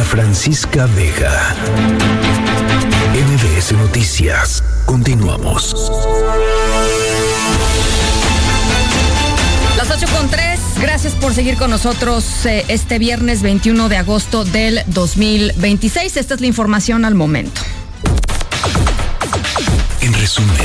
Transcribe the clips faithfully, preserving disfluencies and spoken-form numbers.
Francisca Vega. M B S Noticias. Continuamos. Las ocho con tres. Gracias por seguir con nosotros eh, este viernes veintiuno de agosto del dos mil veintiséis. Esta es la información al momento. En resumen.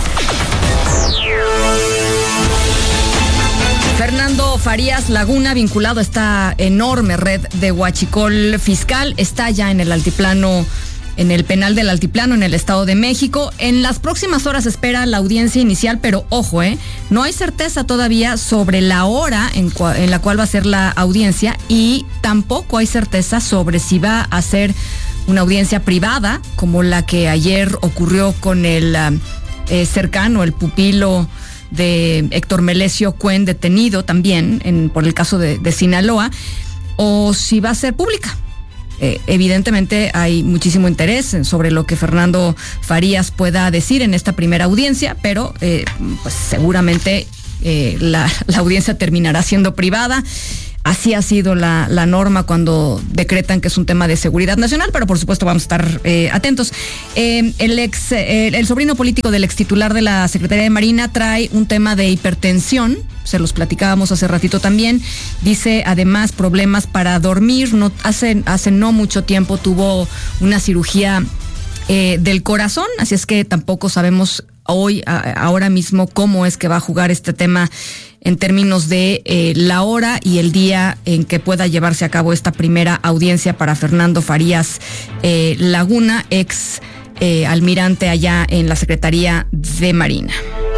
Fernando Farías Laguna, vinculado a esta enorme red de huachicol fiscal, está ya en el altiplano, en el penal del Altiplano, en el Estado de México. En las próximas horas se espera la audiencia inicial, pero ojo, eh, no hay certeza todavía sobre la hora en, cua, en la cual va a ser la audiencia, y tampoco hay certeza sobre si va a ser una audiencia privada, como la que ayer ocurrió con el eh, cercano, el pupilo de Héctor Melesio Cuen, detenido también en, por el caso de, de Sinaloa, o si va a ser pública. Eh, evidentemente hay muchísimo interés sobre lo que Fernando Farías pueda decir en esta primera audiencia, pero eh, pues seguramente eh, la, la audiencia terminará siendo privada. Así ha sido la, la norma cuando decretan que es un tema de seguridad nacional, pero por supuesto vamos a estar eh, atentos. Eh, el ex, eh, el sobrino político del ex titular de la Secretaría de Marina trae un tema de hipertensión, se los platicábamos hace ratito también. Dice además problemas para dormir. No, hace, hace no mucho tiempo tuvo una cirugía eh, del corazón, así es que tampoco sabemos hoy, a, ahora mismo, cómo es que va a jugar este tema en términos de eh, la hora y el día en que pueda llevarse a cabo esta primera audiencia para Fernando Farías eh, Laguna, ex eh, almirante allá en la Secretaría de Marina.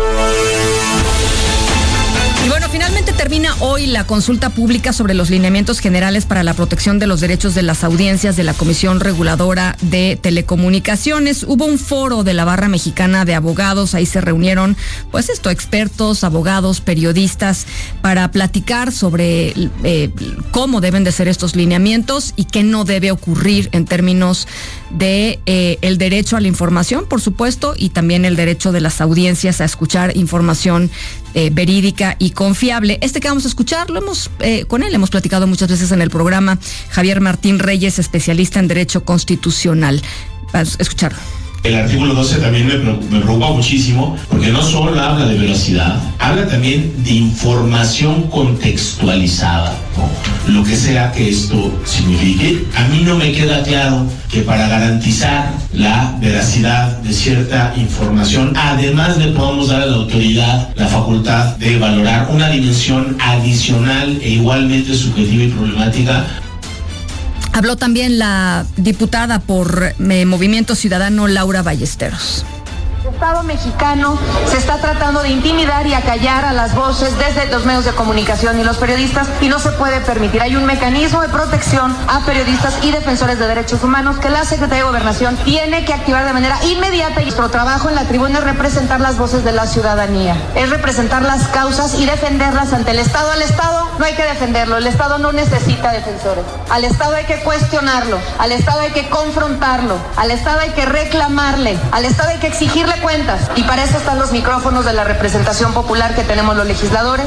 Y bueno, finalmente termina hoy la consulta pública sobre los lineamientos generales para la protección de los derechos de las audiencias de la Comisión Reguladora de Telecomunicaciones. Hubo un foro de la Barra Mexicana de Abogados, ahí se reunieron, pues esto, expertos, abogados, periodistas, para platicar sobre eh, cómo deben de ser estos lineamientos y qué no debe ocurrir en términos de eh, el derecho a la información, por supuesto, y también el derecho de las audiencias a escuchar información eh, verídica y confiable. Este que vamos a escuchar, lo hemos eh, con él hemos platicado muchas veces en el programa. Javier Martín Reyes, especialista en Derecho Constitucional. Vamos a escucharlo. El artículo doce también me, me preocupa muchísimo, porque no solo habla de velocidad, habla también de información contextualizada, ¿no? Lo que sea que esto signifique. A mí no me queda claro que para garantizar la veracidad de cierta información, además le podamos dar a la autoridad la facultad de valorar una dimensión adicional e igualmente subjetiva y problemática. Habló también la diputada por eh, Movimiento Ciudadano, Laura Ballesteros. El Estado mexicano se está tratando de intimidar y acallar a las voces desde los medios de comunicación y los periodistas, y no se puede permitir. Hay un mecanismo de protección a periodistas y defensores de derechos humanos que la Secretaría de Gobernación tiene que activar de manera inmediata, y nuestro trabajo en la tribuna es representar las voces de la ciudadanía, es representar las causas y defenderlas ante el Estado. Al Estado no hay que defenderlo, el Estado no necesita defensores, al Estado hay que cuestionarlo, al Estado hay que confrontarlo, al Estado hay que reclamarle, al Estado hay que exigirle cuentas, y para eso están los micrófonos de la representación popular que tenemos los legisladores.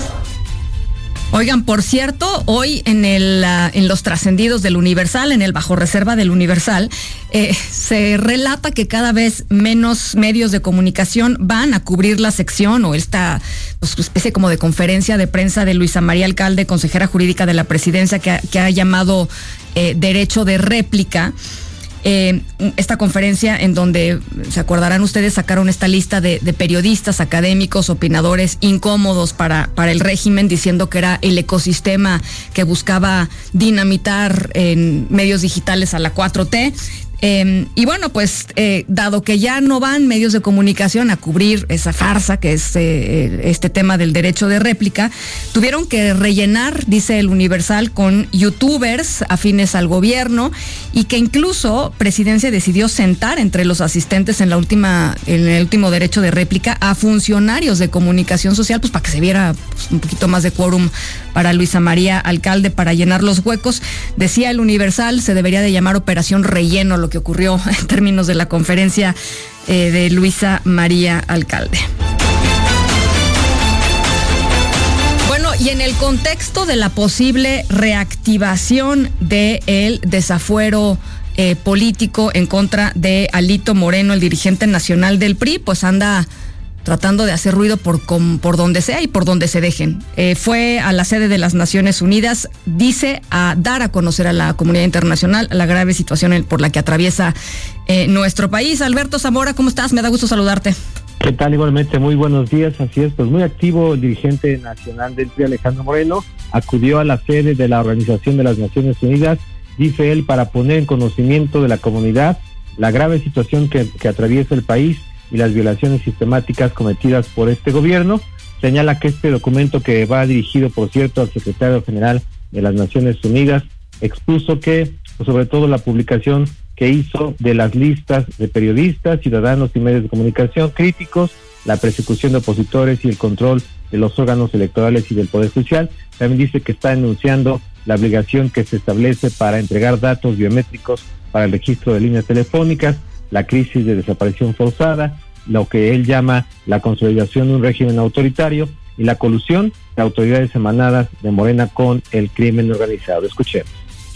Oigan, por cierto, hoy en el uh, en los trascendidos del Universal, en el bajo reserva del Universal, eh, se relata que cada vez menos medios de comunicación van a cubrir la sección o esta pues, especie como de conferencia de prensa de Luisa María Alcalde, consejera jurídica de la presidencia, que ha, que ha llamado eh, derecho de réplica. Eh, esta conferencia en donde, se acordarán ustedes, sacaron esta lista de, de periodistas, académicos, opinadores incómodos para, para el régimen, diciendo que era el ecosistema que buscaba dinamitar en medios digitales a la cuatro T. Eh, y bueno, pues eh, dado que ya no van medios de comunicación a cubrir esa farsa que es eh, este tema del derecho de réplica, tuvieron que rellenar, dice el Universal, con youtubers afines al gobierno, y que incluso Presidencia decidió sentar entre los asistentes en la última, en el último derecho de réplica a funcionarios de comunicación social, pues para que se viera pues, un poquito más de quórum para Luisa María Alcalde, para llenar los huecos. Decía el Universal, se debería de llamar Operación Relleno lo que ocurrió en términos de la conferencia eh, de Luisa María Alcalde. Y en el contexto de la posible reactivación del desafuero eh, político en contra de Alito Moreno, el dirigente nacional del P R I, pues anda tratando de hacer ruido por, com, por donde sea y por donde se dejen. Eh, fue a la sede de las Naciones Unidas, dice, a dar a conocer a la comunidad internacional la grave situación por la que atraviesa eh, nuestro país. Alberto Zamora, ¿cómo estás? Me da gusto saludarte. ¿Qué tal? Igualmente, muy buenos días. Así es, pues muy activo el dirigente nacional del P R I, Alejandro Moreno, acudió a la sede de la Organización de las Naciones Unidas, dice él, para poner en conocimiento de la comunidad la grave situación que, que atraviesa el país y las violaciones sistemáticas cometidas por este gobierno. Señala que este documento, que va dirigido, por cierto, al secretario general de las Naciones Unidas, expuso que, pues, sobre todo la publicación que hizo de las listas de periodistas, ciudadanos y medios de comunicación críticos, la persecución de opositores y el control de los órganos electorales y del Poder Judicial. También dice que está denunciando la obligación que se establece para entregar datos biométricos para el registro de líneas telefónicas, la crisis de desaparición forzada, lo que él llama la consolidación de un régimen autoritario y la colusión de autoridades emanadas de Morena con el crimen organizado. Escuchemos.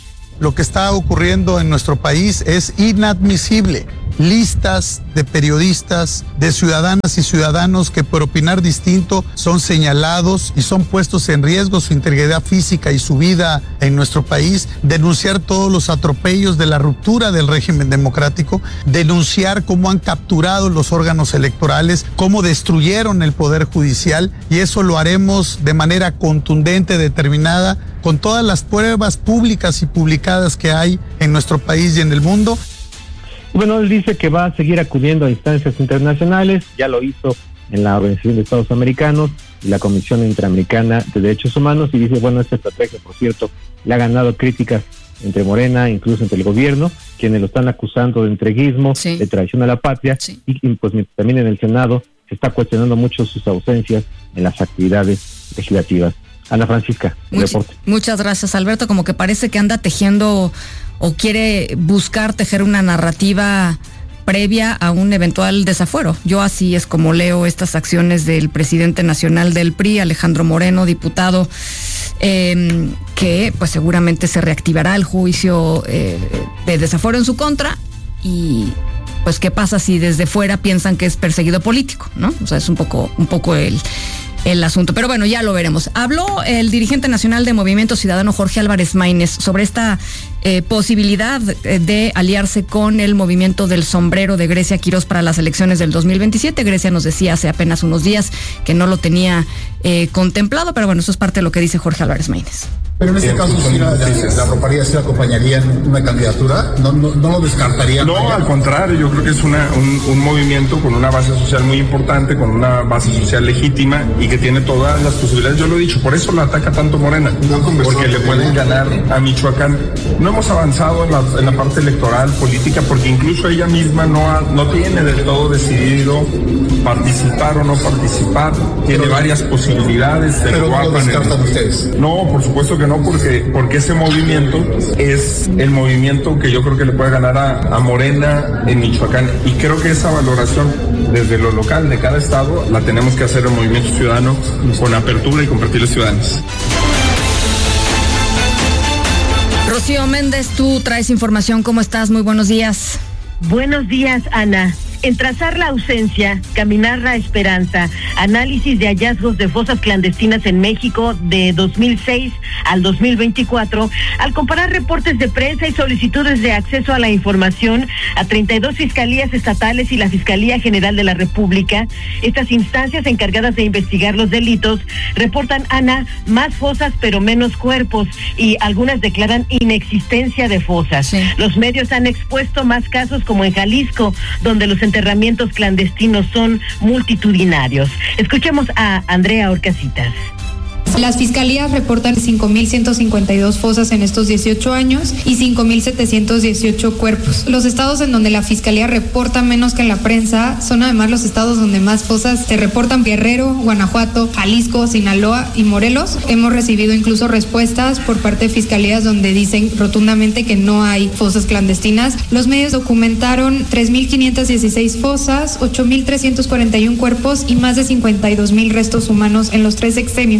Lo que está ocurriendo en nuestro país es inadmisible. Listas de periodistas, de ciudadanas y ciudadanos que por opinar distinto son señalados y son puestos en riesgo su integridad física y su vida en nuestro país. Denunciar todos los atropellos de la ruptura del régimen democrático, denunciar cómo han capturado los órganos electorales, cómo destruyeron el Poder Judicial, y eso lo haremos de manera contundente, determinada, con todas las pruebas públicas y publicadas que hay en nuestro país y en el mundo. Bueno, él dice que va a seguir acudiendo a instancias internacionales, ya lo hizo en la Organización de Estados Americanos y la Comisión Interamericana de Derechos Humanos, y dice, bueno, esta estrategia, por cierto, le ha ganado críticas entre Morena, incluso entre el gobierno, quienes lo están acusando de entreguismo, sí, de traición a la patria, sí. y, y pues también en el Senado se está cuestionando mucho sus ausencias en las actividades legislativas. Ana Francisca, Much, reporte. Muchas gracias, Alberto. Como que parece que anda tejiendo o quiere buscar tejer una narrativa previa a un eventual desafuero. Yo así es como leo estas acciones del presidente nacional del P R I, Alejandro Moreno, diputado, eh, que pues seguramente se reactivará el juicio eh, de desafuero en su contra. Y pues qué pasa si desde fuera piensan que es perseguido político, ¿no? O sea, es un poco, un poco el... el asunto, pero bueno, ya lo veremos. Habló el dirigente nacional de Movimiento Ciudadano, Jorge Álvarez Maínez, sobre esta eh, posibilidad de aliarse con el movimiento del sombrero de Grecia Quirós para las elecciones del dos mil veintisiete. Grecia nos decía hace apenas unos días que no lo tenía eh, contemplado, pero bueno, eso es parte de lo que dice Jorge Álvarez Maínez. Pero en este caso, si la, la, la roparía, ¿sí acompañaría en una candidatura? ¿No, no, no lo descartaría? No, al contrario, yo creo que es una, un, un movimiento con una base social muy importante, con una base social legítima y que tiene todas las posibilidades. Yo lo he dicho, por eso la ataca tanto Morena, no porque le pueden ganar a Michoacán. No hemos avanzado en la, en la parte electoral, política, porque incluso ella misma no, ha, no tiene del todo decidido participar o no participar. Tiene pero, varias posibilidades. Pero no lo descartan ustedes. No, por supuesto que no, porque, porque ese movimiento es el movimiento que yo creo que le puede ganar a, a Morena en Michoacán, y creo que esa valoración desde lo local de cada estado la tenemos que hacer el Movimiento Ciudadano con apertura y con perfiles ciudadanos. Rocío Méndez, tú traes información, ¿cómo estás? Muy buenos días. Buenos días, Ana. En trazar la ausencia, caminar la esperanza, análisis de hallazgos de fosas clandestinas en México de dos mil seis al dos mil veinticuatro, al comparar reportes de prensa y solicitudes de acceso a la información a treinta y dos fiscalías estatales y la Fiscalía General de la República, estas instancias encargadas de investigar los delitos reportan, Ana, más fosas pero menos cuerpos, y algunas declaran inexistencia de fosas. Sí. Los medios han expuesto más casos como en Jalisco, donde los enterramientos clandestinos son multitudinarios. Escuchemos a Andrea Orcasitas. Las fiscalías reportan cinco mil ciento cincuenta y dos fosas en estos dieciocho años y cinco mil setecientos dieciocho cuerpos. Los estados en donde la fiscalía reporta menos que en la prensa son además los estados donde más fosas se reportan: Guerrero, Guanajuato, Jalisco, Sinaloa y Morelos. Hemos recibido incluso respuestas por parte de fiscalías donde dicen rotundamente que no hay fosas clandestinas. Los medios documentaron tres mil quinientas dieciséis fosas, ocho mil trescientos cuarenta y uno cuerpos y más de cincuenta y dos mil restos humanos en los tres sexenios. cincuenta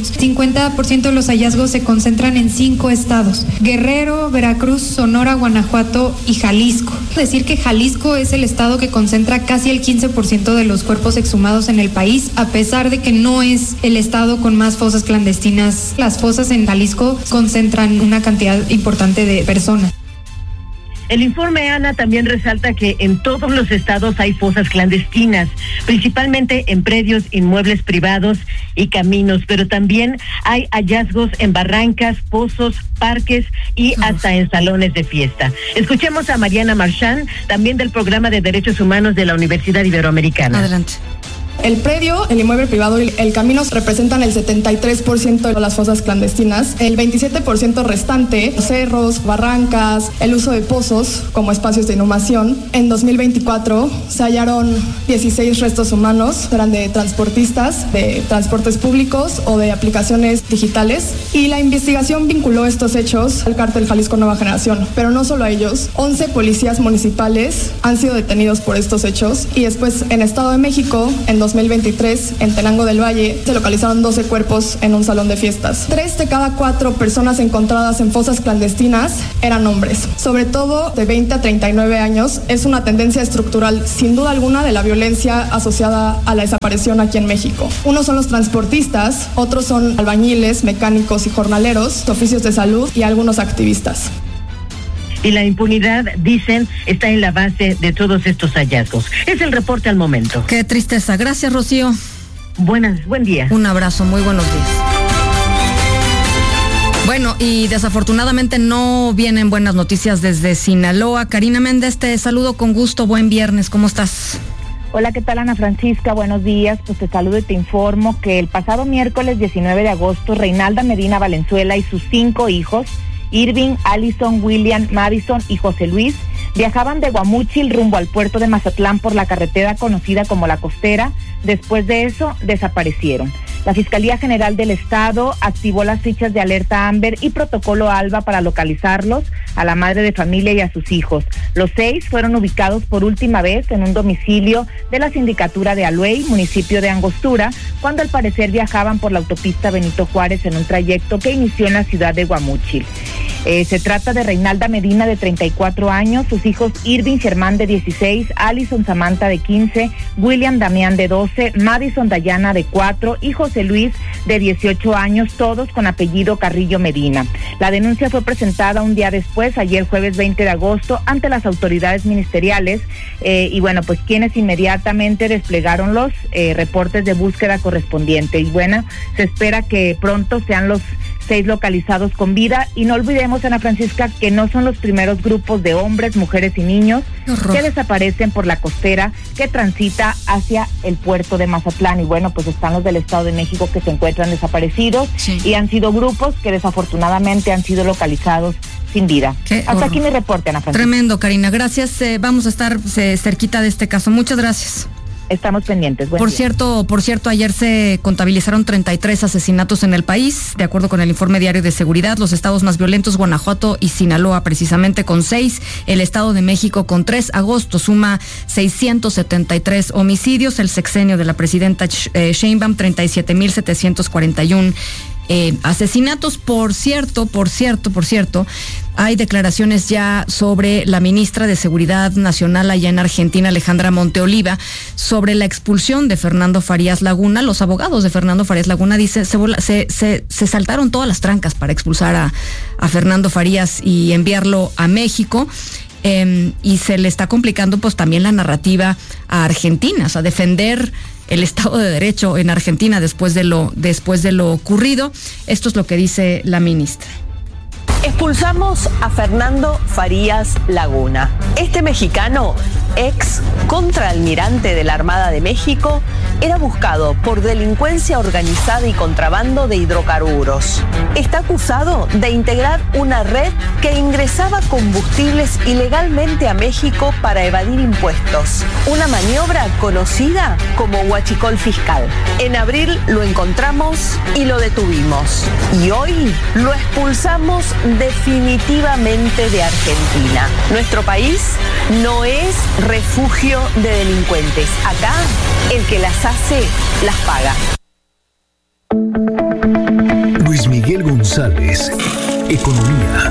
cincuenta por ciento de los hallazgos se concentran en cinco estados: Guerrero, Veracruz, Sonora, Guanajuato y Jalisco. Es decir, que Jalisco es el estado que concentra casi el quince por ciento de los cuerpos exhumados en el país, a pesar de que no es el estado con más fosas clandestinas. Las fosas en Jalisco concentran una cantidad importante de personas. El informe, Ana, también resalta que en todos los estados hay fosas clandestinas, principalmente en predios, inmuebles privados y caminos, pero también hay hallazgos en barrancas, pozos, parques y hasta en salones de fiesta. Escuchemos a Mariana Marchand, también del Programa de Derechos Humanos de la Universidad Iberoamericana. Adelante. El predio, el inmueble privado y el camino representan el setenta y tres por ciento de las fosas clandestinas. El veintisiete por ciento restante, cerros, barrancas, el uso de pozos como espacios de inhumación. En dos mil veinticuatro se hallaron dieciséis restos humanos, eran de transportistas, de transportes públicos o de aplicaciones digitales. Y la investigación vinculó estos hechos al cártel Jalisco Nueva Generación. Pero no solo a ellos, once policías municipales han sido detenidos por estos hechos. Y después en Estado de México, en dos mil veintitrés, en Tenango del Valle, se localizaron doce cuerpos en un salón de fiestas. Tres de cada cuatro personas encontradas en fosas clandestinas eran hombres. Sobre todo de veinte a treinta y nueve años, es una tendencia estructural, sin duda alguna, de la violencia asociada a la desaparición aquí en México. Unos son los transportistas, otros son albañiles, mecánicos y jornaleros, oficios de salud y algunos activistas. Y la impunidad, dicen, está en la base de todos estos hallazgos. Es el reporte al momento. Qué tristeza. Gracias, Rocío. Buenas, buen día. Un abrazo, muy buenos días. Bueno, y desafortunadamente no vienen buenas noticias desde Sinaloa. Karina Méndez, te saludo con gusto. Buen viernes, ¿cómo estás? Hola, ¿qué tal, Ana Francisca? Buenos días. Pues te saludo y te informo que el pasado miércoles diecinueve de agosto, Reinalda Medina Valenzuela y sus cinco hijos, Irving, Allison, William, Madison y José Luis, viajaban de Guamúchil rumbo al puerto de Mazatlán por la carretera conocida como La Costera. Después de eso, desaparecieron. La Fiscalía General del Estado activó las fichas de alerta Amber y protocolo ALBA para localizarlos, a la madre de familia y a sus hijos. Los seis fueron ubicados por última vez en un domicilio de la sindicatura de Aluey, municipio de Angostura, cuando al parecer viajaban por la autopista Benito Juárez en un trayecto que inició en la ciudad de Guamúchil. Eh, se trata de Reinalda Medina, de treinta y cuatro años, sus hijos Irving Germán, de dieciséis, Allison Samantha, de quince, William Damián, de doce, Madison Dayana, de cuatro y José Luis, de dieciocho años, todos con apellido Carrillo Medina. La denuncia fue presentada un día después, ayer jueves veinte de agosto, ante las autoridades ministeriales eh, y bueno, pues quienes inmediatamente desplegaron los eh, reportes de búsqueda correspondientes. Y bueno, se espera que pronto sean los seis localizados con vida. Y no olvidemos, Ana Francisca, que no son los primeros grupos de hombres, mujeres y niños que desaparecen por la costera que transita hacia el puerto de Mazatlán. Y bueno, pues están los del Estado de México que se encuentran desaparecidos, sí, y han sido grupos que desafortunadamente han sido localizados sin vida. Hasta horror. Aquí mi reporte, Ana Francisca. Tremendo, Karina. Gracias. Eh, vamos a estar eh, cerquita de este caso. Muchas gracias. Estamos pendientes. Buen por día. cierto, por cierto, ayer se contabilizaron treinta y tres asesinatos en el país, de acuerdo con el informe diario de seguridad. Los estados más violentos, Guanajuato y Sinaloa, precisamente con seis. El Estado de México con tres. Agosto suma seiscientos setenta y tres homicidios. El sexenio de la presidenta eh, Sheinbaum, treinta y siete mil setecientos cuarenta y uno Eh, asesinatos. Por cierto, por cierto, por cierto, hay declaraciones ya sobre la ministra de Seguridad Nacional allá en Argentina, Alejandra Monteoliva, sobre la expulsión de Fernando Farías Laguna. Los abogados de Fernando Farías Laguna dicen se, se, se, se saltaron todas las trancas para expulsar a, a Fernando Farías y enviarlo a México. Eh, y se le está complicando pues también la narrativa a Argentina, o sea, defender el Estado de Derecho en Argentina después de lo después de lo ocurrido. Esto es lo que dice la ministra. Expulsamos a Fernando Farías Laguna. Este mexicano, ex contraalmirante de la Armada de México, era buscado por delincuencia organizada y contrabando de hidrocarburos. Está acusado de integrar una red que ingresaba combustibles ilegalmente a México para evadir impuestos. Una maniobra conocida como huachicol fiscal. En abril lo encontramos y lo detuvimos. Y hoy lo expulsamos definitivamente de Argentina. Nuestro país no es refugio de delincuentes. Acá, el que las hace, las paga. Miguel González, Economía.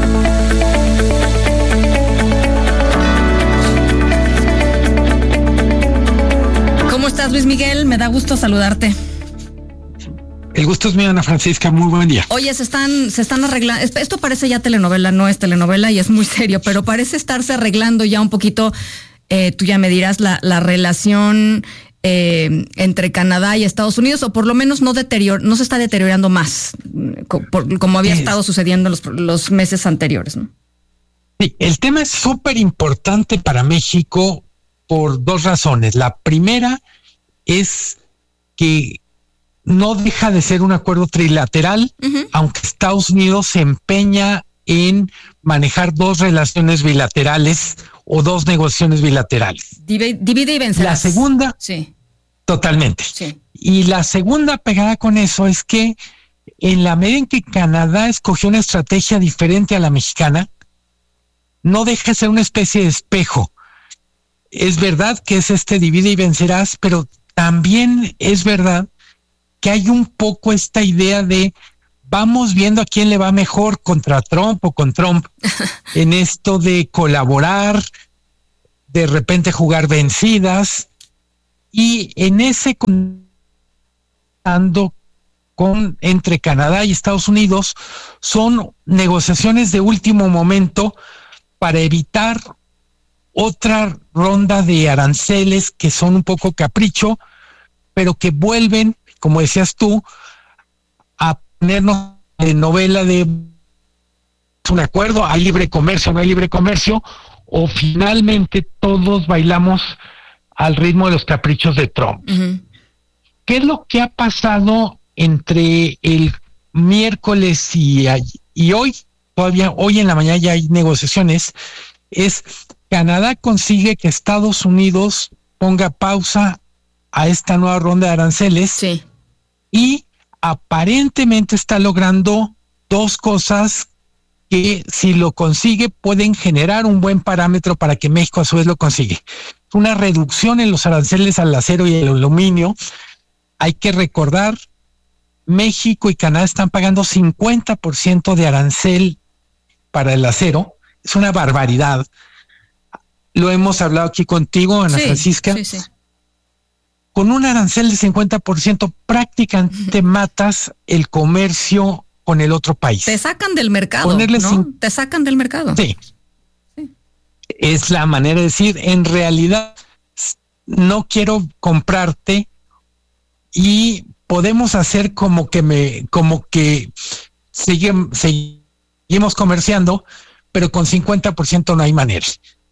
¿Cómo estás, Luis Miguel? Me da gusto saludarte. El gusto es mío, Ana Francisca. Muy buen día. Oye, se están, se están arreglando. Esto parece ya telenovela, no es telenovela y es muy serio, pero parece estarse arreglando ya un poquito. Eh, tú ya me dirás la, la relación eh, entre Canadá y Estados Unidos, o por lo menos no deterior, no se está deteriorando más, co- por, como había es. estado sucediendo en los, los meses anteriores, ¿no? Sí, el tema es súper importante para México por dos razones. La primera es que no deja de ser un acuerdo trilateral, uh-huh. aunque Estados Unidos se empeña en manejar dos relaciones bilaterales o dos negociaciones bilaterales. Divide, divide y vencerás. La segunda, sí. totalmente. Sí. Y la segunda pegada con eso es que en la medida en que Canadá escogió una estrategia diferente a la mexicana, no deja de ser una especie de espejo. Es verdad que es este divide y vencerás, pero también es verdad que hay un poco esta idea de vamos viendo a quién le va mejor contra Trump o con Trump en esto de colaborar, de repente jugar vencidas, y en ese ando con entre Canadá y Estados Unidos son negociaciones de último momento para evitar otra ronda de aranceles que son un poco capricho, pero que vuelven, como decías tú, a ponernos en novela de un acuerdo, hay libre comercio, no hay libre comercio, o finalmente todos bailamos al ritmo de los caprichos de Trump. Uh-huh. ¿Qué es lo que ha pasado entre el miércoles y, y hoy? Todavía hoy en la mañana ya hay negociaciones. Es Canadá consigue que Estados Unidos ponga pausa a esta nueva ronda de aranceles, sí. y aparentemente está logrando dos cosas que, si lo consigue, pueden generar un buen parámetro para que México a su vez lo consigue. Una reducción en los aranceles al acero y el aluminio. Hay que recordar, México y Canadá están pagando cincuenta por ciento de arancel para el acero. Es una barbaridad. Lo hemos hablado aquí contigo, Ana sí, Francisca. Sí, sí. Con un arancel de cincuenta por ciento prácticamente matas el comercio con el otro país. Te sacan del mercado, Ponerle ¿no? Sin... Te sacan del mercado. Sí. sí. Es la manera de decir, en realidad no quiero comprarte y podemos hacer como que me, como que seguimos, seguimos comerciando, pero con cincuenta por ciento no hay manera.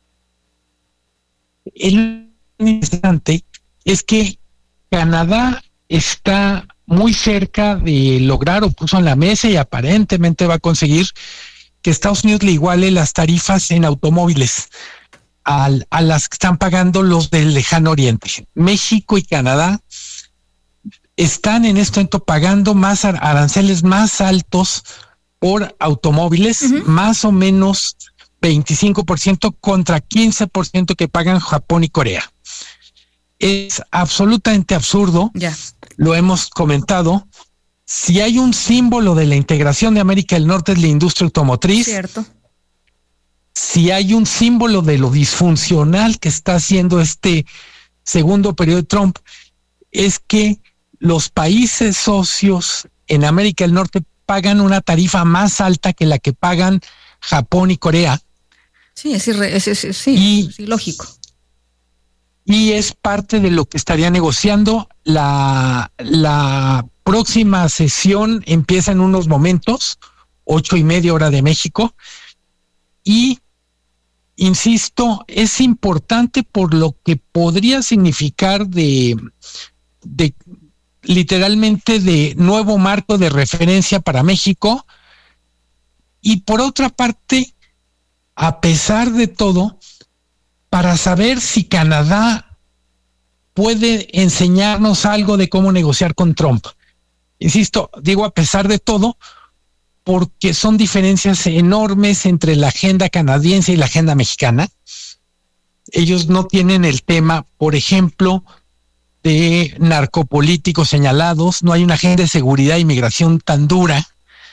El interesante es que Canadá está muy cerca de lograr, o puso en la mesa y aparentemente va a conseguir que Estados Unidos le iguale las tarifas en automóviles a, a las que están pagando los del lejano oriente. México y Canadá están en este momento pagando más aranceles más altos por automóviles, uh-huh. más o menos veinticinco por ciento contra quince por ciento que pagan Japón y Corea. Es absolutamente absurdo, yeah. lo hemos comentado. Si hay un símbolo de la integración de América del Norte es la industria automotriz. Cierto. Si hay un símbolo de lo disfuncional que está haciendo este segundo periodo de Trump, es que los países socios en América del Norte pagan una tarifa más alta que la que pagan Japón y Corea. Sí, es, irre, es, es, es sí, y, es ilógico. Y es parte de lo que estaría negociando. La, la próxima sesión empieza en unos momentos, ocho y media hora de México. Y, insisto, es importante por lo que podría significar de, de literalmente de nuevo marco de referencia para México. Y por otra parte, a pesar de todo, para saber si Canadá puede enseñarnos algo de cómo negociar con Trump. Insisto, digo a pesar de todo, porque son diferencias enormes entre la agenda canadiense y la agenda mexicana. Ellos no tienen el tema, por ejemplo, de narcopolíticos señalados, no hay una agenda de seguridad e inmigración tan dura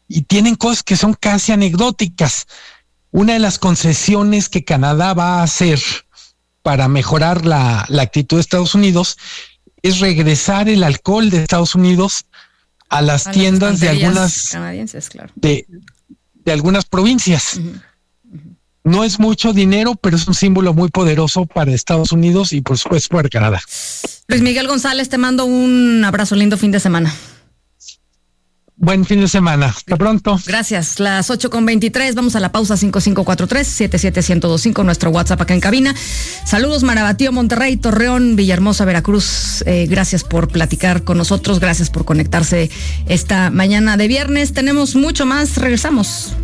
y tienen cosas que son casi anecdóticas. Una de las concesiones que Canadá va a hacer para mejorar la, la actitud de Estados Unidos es regresar el alcohol de Estados Unidos a las a tiendas las de algunas canadienses, claro. de, de algunas provincias. Uh-huh. Uh-huh. No es mucho dinero, pero es un símbolo muy poderoso para Estados Unidos y por supuesto para Canadá. Luis Miguel González, te mando un abrazo, lindo fin de semana. Buen fin de semana. Hasta pronto. Gracias. Las ocho con veintitrés. Vamos a la pausa. Cinco cinco cuatro tres, siete siete uno cero dos cinco. Nuestro WhatsApp acá en cabina. Saludos Marabatío, Monterrey, Torreón, Villahermosa, Veracruz. Eh, gracias por platicar con nosotros. Gracias por conectarse esta mañana de viernes. Tenemos mucho más. Regresamos.